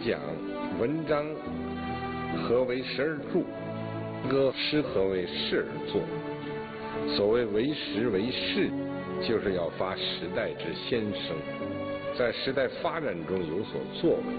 讲文章何为时而著，歌诗何为事而作。所谓为时为事，就是要发时代之先声，在时代发展中有所作为。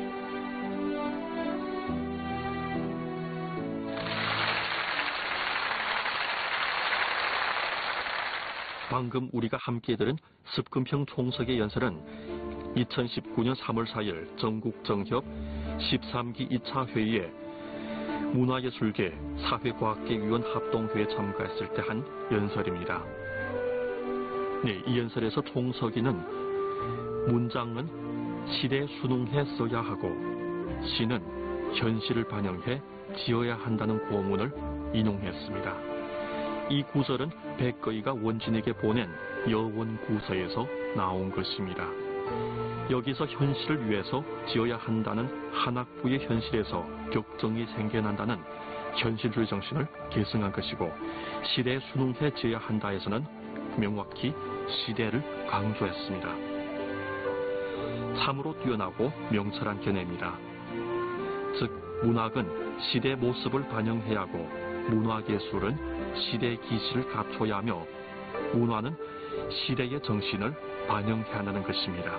방금 우리가 함께 들은 습금평 총석의 연설은 2019년 3월 4일 전국정협 13기 2차 회의에 문화예술계 사회과학계위원 합동회에 참가했을 때 한 연설입니다. 네, 이 연설에서 총석이는 문장은 시대에 순응해 써야 하고 시는 현실을 반영해 지어야 한다는 고문을 인용했습니다. 이 구절은 백거이가 원진에게 보낸 여원구서에서 나온 것입니다. 여기서 현실을 위해서 지어야 한다는 한학부의 현실에서 격정이 생겨난다는 현실주의 정신을 계승한 것이고 시대에 순응해 지어야 한다에서는 명확히 시대를 강조했습니다. 참으로 뛰어나고 명철한 견해입니다. 즉 문학은 시대의 모습을 반영해야 하고 문화예술은 시대의 기시를 갖춰야 하며 문화는 시대의 정신을 반영해야 한다는 것입니다.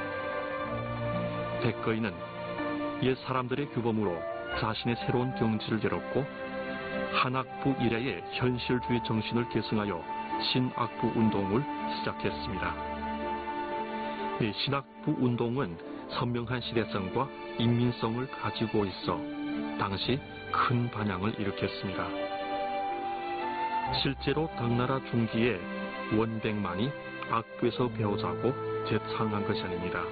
백거이는 옛 사람들의 규범으로 자신의 새로운 경지를 열었고 한학부 이래의 현실주의 정신을 계승하여 신학부 운동을 시작했습니다. 신학부 운동은 선명한 시대성과 인민성을 가지고 있어 당시 큰 반향을 일으켰습니다. 실제로 당나라 중기에 원백만이 악부에서 배우자고 제창한 것이 아닙니다.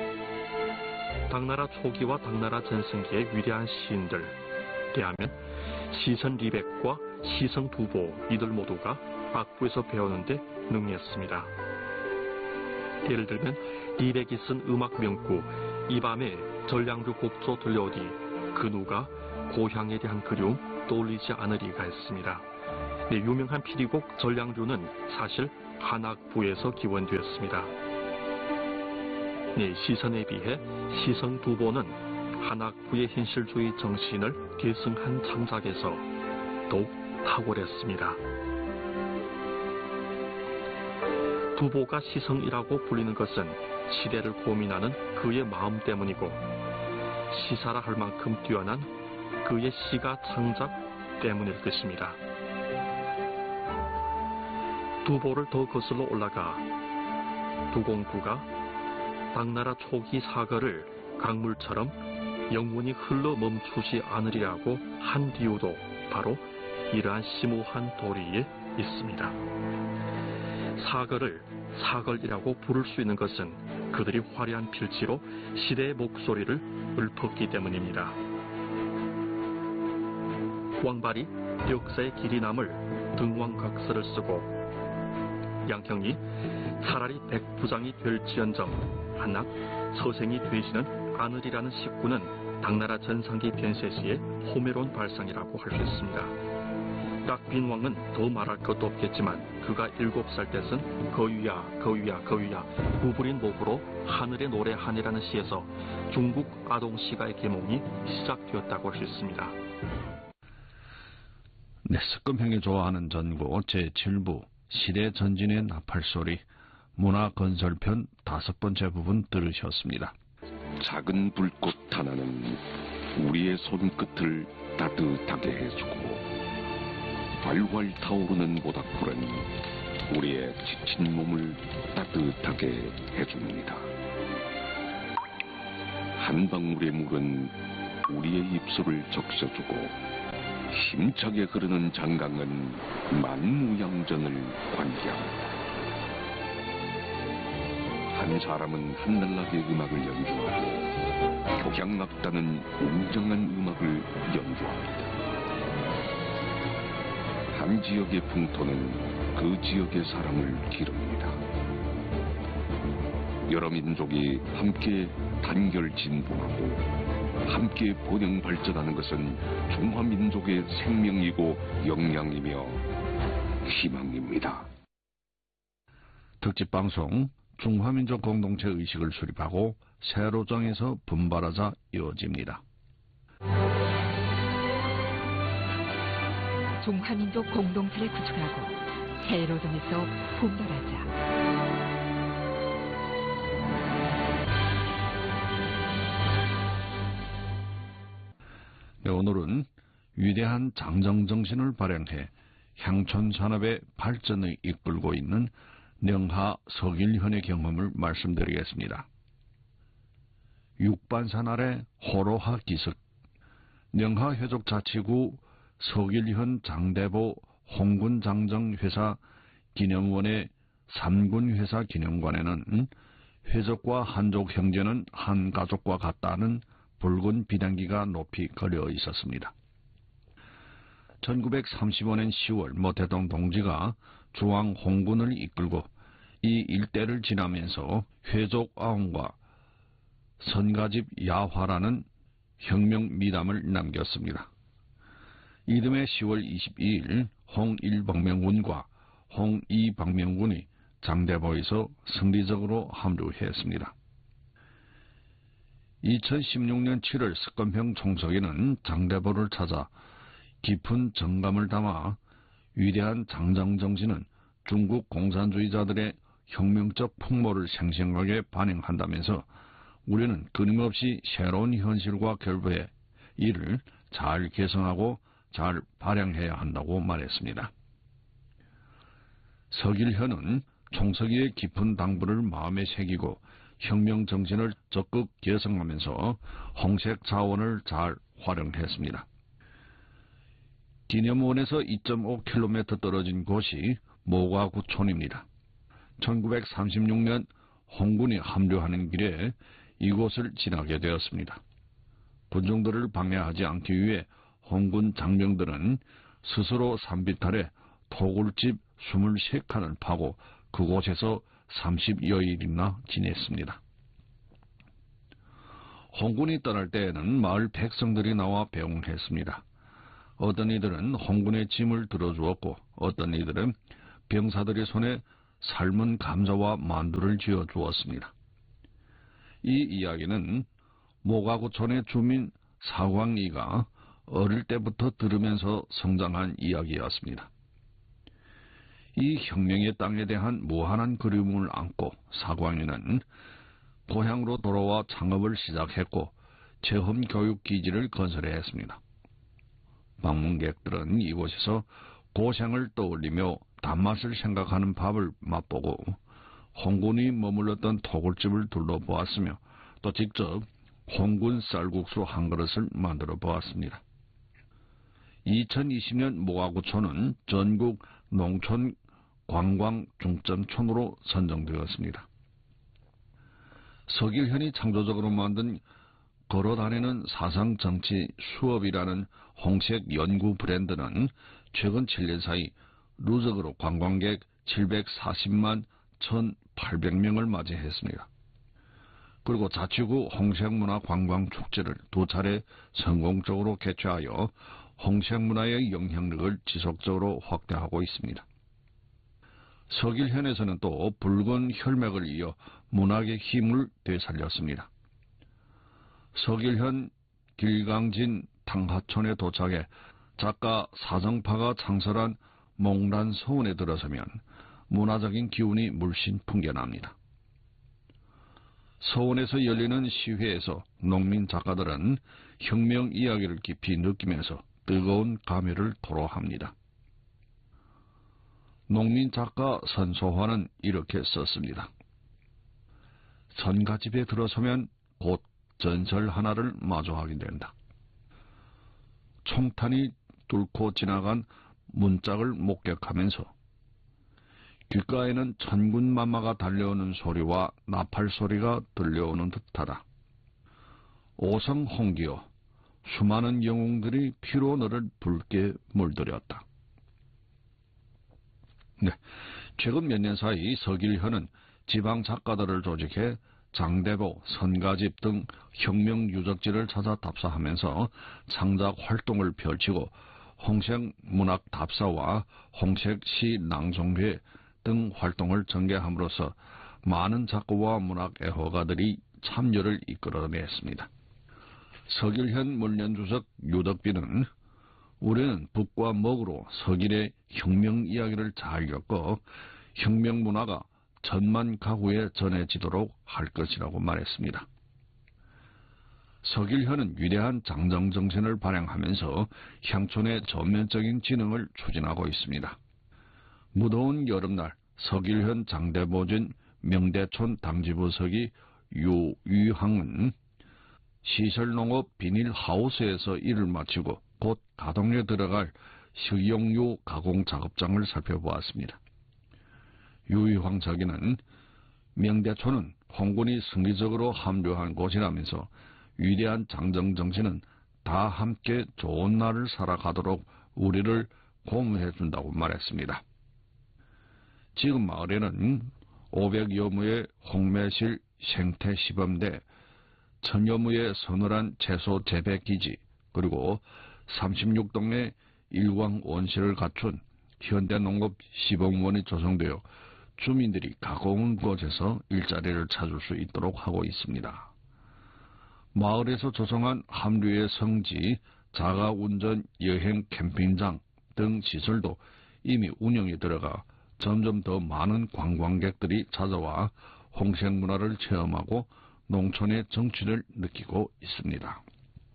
당나라 초기와 당나라 전성기의 위대한 시인들, 대하면 시선 리백과 시성 두보 이들 모두가 악부에서 배우는데 능했습니다. 예를 들면 리백이 쓴 음악 명구 이 밤에 전량주 곡조 들려오디 그 누가 고향에 대한 그리움 떠올리지 않으리가 했습니다. 네, 유명한 피리곡 전량주는 사실 한학부에서 기원되었습니다. 네, 시선에 비해 시성두보는 한학부의 현실주의 정신을 계승한 창작에서 더욱 탁월했습니다. 두보가 시성이라고 불리는 것은 시대를 고민하는 그의 마음 때문이고 시사라 할 만큼 뛰어난 그의 시가 창작 때문일 것입니다. 두보를 더 거슬러 올라가 두공부가 당나라 초기 사거를 강물처럼 영원히 흘러 멈추지 않으리라고 한 이유도 바로 이러한 심오한 도리에 있습니다. 사거를 사걸이라고 부를 수 있는 것은 그들이 화려한 필지로 시대의 목소리를 읊었기 때문입니다. 왕발이 역사의 길이 남을 등왕각서를 쓰고 양형이 차라리 백부장이 될지언정 한낱 서생이 되지는 않으리라는 식구는 당나라 전상기 변세시의 호매로운 발상이라고 할 수 있습니다. 락빈왕은 더 말할 것도 없겠지만 그가 7살 때 쓴 거유야 거유야 거유야 구부린 목으로 하늘의 노래 하늘이라는 시에서 중국 아동 시가의 계몽이 시작되었다고 할 수 있습니다. 네, 습금평이 좋아하는 전구 제7부 시대 전진의 나팔소리 문화건설편 5번째 부분 들으셨습니다. 작은 불꽃 하나는 우리의 손끝을 따뜻하게 해주고 활활 타오르는 모닥불은 우리의 지친 몸을 따뜻하게 해줍니다. 한 방울의 물은 우리의 입술을 적셔주고 힘차게 흐르는 장강은 만무양전을 관계합니다. 한 사람은 한날나게 음악을 연주하고 격양납다는 웅장한 음악을 연주합니다. 한 지역의 풍토는 그 지역의 사람을 기릅니다. 여러 민족이 함께 단결 진보하고 함께 번영 발전하는 것은 중화민족의 생명이고 역량이며 희망입니다. 특집방송 중화민족 공동체 의식을 수립하고 세로정에서 분발하자 이어집니다. 중화민족 공동체를 구축하고 세로정에서 분발하자. 네, 오늘은 위대한 장정정신을 발현해 향촌산업의 발전을 이끌고 있는 명하 서길현의 경험을 말씀드리겠습니다. 육반산 아래 호로하 기슭, 명하 회족자치구 서길현 장대보 홍군 장정회사 기념원의 삼군회사 기념관에는 회족과 한족 형제는 한 가족과 같다는 붉은 비단기가 높이 걸려 있었습니다. 1935년 10월 모태동 동지가 중앙 홍군을 이끌고 이 일대를 지나면서 회족 아웅과 선가집 야화라는 혁명 미담을 남겼습니다. 이듬해 10월 22일 홍일방명군과 홍이방명군이 장대보에서 승리적으로 합류했습니다. 2016년 7월 석건평 총석에는 장대보를 찾아 깊은 정감을 담아 위대한 장정정신은 중국 공산주의자들의 혁명적 풍모를 생생하게 반영한다면서 우리는 끊임없이 새로운 현실과 결부해 이를 잘 개성하고 잘 발양해야 한다고 말했습니다. 서길현은 총석이의 깊은 당부를 마음에 새기고 혁명 정신을 적극 개성하면서 홍색 자원을 잘 활용했습니다. 기념원에서 2.5km 떨어진 곳이 모과구촌입니다. 1936년 홍군이 합류하는 길에 이곳을 지나게 되었습니다. 군중들을 방해하지 않기 위해 홍군 장병들은 스스로 산비탈에 토굴집 23칸을 파고 그곳에서 30여일이나 지냈습니다. 홍군이 떠날 때에는 마을 백성들이 나와 배웅했습니다. 어떤 이들은 홍군의 짐을 들어주었고 어떤 이들은 병사들의 손에 삶은 감자와 만두를 쥐어주었습니다. 이 이야기는 모가구촌의 주민 사광이가 어릴 때부터 들으면서 성장한 이야기였습니다. 이 혁명의 땅에 대한 무한한 그리움을 안고 사광이는 고향으로 돌아와 창업을 시작했고 체험교육기지를 건설했습니다. 방문객들은 이곳에서 고생을 떠올리며 단맛을 생각하는 밥을 맛보고 홍군이 머물렀던 토굴집을 둘러보았으며 또 직접 홍군 쌀국수 한 그릇을 만들어 보았습니다. 2020년 모가구촌은 전국 농촌 관광 중점촌으로 선정되었습니다. 서길현이 창조적으로 만든 걸어다니는 사상정치 수업이라는 홍색 연구 브랜드는 최근 7년 사이 누적으로 관광객 740만 1,800명을 맞이했습니다. 그리고 자치구 홍색문화관광축제를 2차례 성공적으로 개최하여 홍색문화의 영향력을 지속적으로 확대하고 있습니다. 서길현에서는 또 붉은 혈맥을 이어 문학의 힘을 되살렸습니다. 서길현 길강진 탕하촌에 도착해 작가 사정파가 창설한 몽란서원에 들어서면 문화적인 기운이 물씬 풍겨납니다. 서원에서 열리는 시회에서 농민 작가들은 혁명 이야기를 깊이 느끼면서 뜨거운 감회를 토로합니다. 농민 작가 선소화는 이렇게 썼습니다. 선가집에 들어서면 곧 전설 하나를 마주하게 된다. 총탄이 뚫고 지나간 문짝을 목격하면서 귓가에는 천군만마가 달려오는 소리와 나팔 소리가 들려오는 듯하다. 오성홍기여 수많은 영웅들이 피로 너를 붉게 물들였다. 네, 최근 몇 년 사이 서길현은 지방 작가들을 조직해 장대보, 선가집 등 혁명 유적지를 찾아 답사하면서 창작 활동을 펼치고 홍색 문학 답사와 홍색 시 낭송회 등 활동을 전개함으로써 많은 작가와 문학 애호가들이 참여를 이끌어냈습니다. 서길현 문련주석 유덕빈은 우리는 북과 먹으로 서길의 혁명 이야기를 잘 겪어 혁명 문화가 천만 가구에 전해지도록 할 것이라고 말했습니다. 서길현은 위대한 장정정신을 발행하면서 향촌의 전면적인 진흥을 추진하고 있습니다. 무더운 여름날 서길현 장대보진 명대촌 당지부석이 유유항은 시설농업 비닐하우스에서 일을 마치고 곧 가동에 들어갈 식용유 가공 작업장을 살펴보았습니다. 유유항 서기는 명대촌은 홍군이 승리적으로 합류한 곳이라면서 위대한 장정정신은 다 함께 좋은 날을 살아가도록 우리를 고무해준다고 말했습니다. 지금 마을에는 500여 무의 홍매실 생태 시범대, 1000여 무의 서늘한 채소 재배 기지, 그리고 36동의 일광 원시를 갖춘 현대농업 시범원이 조성되어 주민들이 가까운 곳에서 일자리를 찾을 수 있도록 하고 있습니다. 마을에서 조성한 함류의 성지, 자가운전 여행 캠핑장 등 시설도 이미 운영에 들어가 점점 더 많은 관광객들이 찾아와 홍색문화를 체험하고 농촌의 정취를 느끼고 있습니다.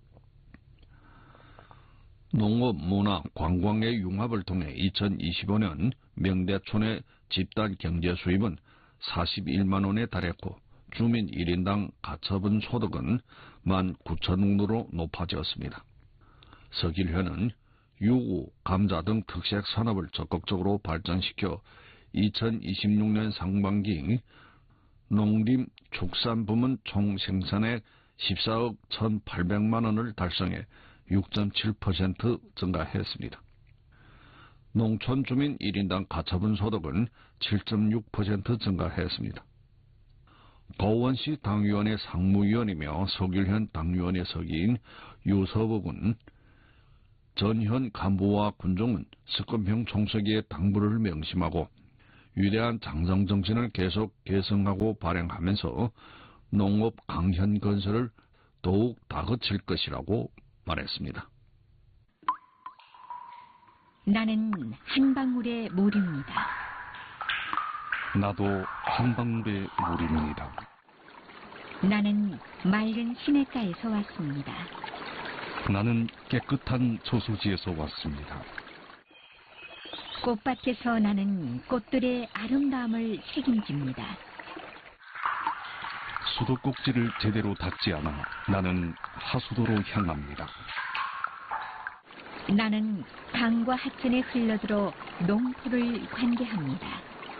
농업, 문화, 관광의 융합을 통해 2025년 명대촌의 집단 경제 수입은 41만 원에 달했고 주민 1인당 가처분 소득은 19,000원으로 높아졌습니다. 서길현은 유구, 감자 등 특색 산업을 적극적으로 발전시켜 2026년 상반기 농림 축산 부문 총 생산액 14억 1,800만 원을 달성해 6.7% 증가했습니다. 농촌 주민 1인당 가처분 소득은 7.6% 증가했습니다. 고원시 당위원회 상무위원이며 서길현 당위원회 서기인 유서복은 전현 간부와 군종은 석금형 총서기의 당부를 명심하고 위대한 장정정신을 계속 계승하고 발행하면서 농업 강현 건설을 더욱 다그칠 것이라고 말했습니다. 나는 한 방울의 물입니다. 나도 한 방울의 물입니다. 나는 맑은 시냇가에서 왔습니다. 나는 깨끗한 저수지에서 왔습니다. 꽃밭에서 나는 꽃들의 아름다움을 책임집니다. 수도꼭지를 제대로 닦지 않아 나는 하수도로 향합니다. 나는 강과 하천에 흘러들어 농토를 관계합니다.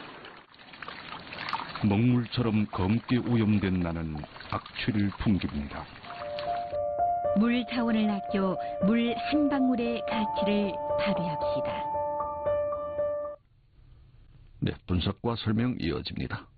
먹물처럼 검게 오염된 나는 악취를 풍깁니다. 물 자원을 아껴 물 한 방울의 가치를 발휘합시다. 네, 분석과 설명 이어집니다.